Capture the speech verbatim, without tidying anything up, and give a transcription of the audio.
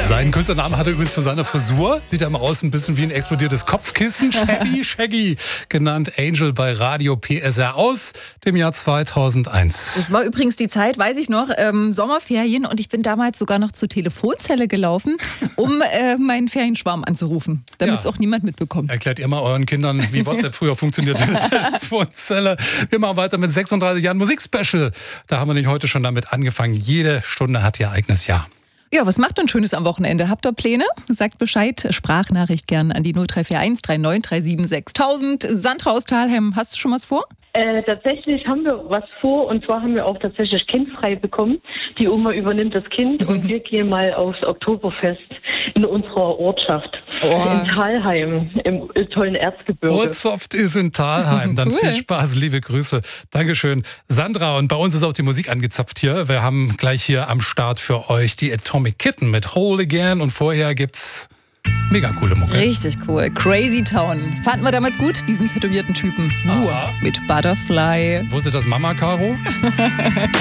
Seinen Künstlernamen hat er übrigens von seiner Frisur. Sieht er mal aus ein bisschen wie ein explodiertes Kopfkissen. Shaggy, Shaggy, genannt Angel bei Radio P S R aus dem Jahr zweitausendeins. Das war übrigens die Zeit, weiß ich noch, ähm, Sommerferien, und ich bin damals sogar noch zur Telefonzelle gelaufen, um äh, meinen Ferienschwarm anzurufen, damit es Ja. auch niemand mitbekommt. Erklärt ihr mal euren Kindern, wie WhatsApp früher funktionierte. Telefonzelle. Wir machen weiter mit sechsunddreißig Jahren Musikspecial. Da haben wir nicht heute schon damit angefangen. Jede Stunde hat ihr eigenes Jahr. Ja, was macht denn Schönes am Wochenende? Habt ihr Pläne? Sagt Bescheid. Sprachnachricht gern an die null drei vier eins drei neun drei sieben sechstausend. Sandra aus Thalheim, hast du schon was vor? Äh, tatsächlich haben wir was vor, und zwar haben wir auch tatsächlich kindfrei bekommen. Die Oma übernimmt das Kind und wir gehen mal aufs Oktoberfest in unserer Ortschaft. Oh. In Thalheim, im tollen Erzgebirge. Ortsoft ist in Thalheim. Dann Cool. viel Spaß, liebe Grüße. Dankeschön, Sandra. Und bei uns ist auch die Musik angezapft hier. Wir haben gleich hier am Start für euch die Atomic Kitten mit Whole Again. Und vorher gibt's mega coole Mucke. Richtig cool. Crazy Town. Fanden wir damals gut, diesen tätowierten Typen. Nur Aha. mit Butterfly. Wusste das Mama, Caro?